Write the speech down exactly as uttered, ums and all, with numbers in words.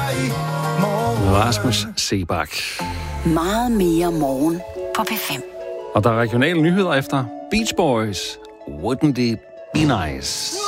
i morgen. Rasmus Sebak. Meget mere morgen på P fem. Og der er regionale nyheder efter Beach Boys. Wouldn't it be nice?